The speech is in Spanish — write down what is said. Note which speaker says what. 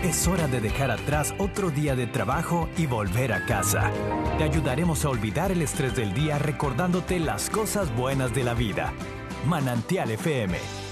Speaker 1: Es hora de dejar atrás otro día de trabajo y volver a casa. Te ayudaremos a olvidar el estrés del día recordándote las cosas buenas de la vida. Manantial FM,